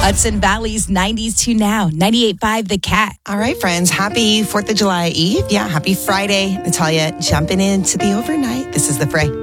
Hudson Valley's 90s to now. 98.5 The Cat. All right, friends. Happy 4th of July Eve. Yeah, happy Friday. Natalia jumping into the overnight. This is The Fray.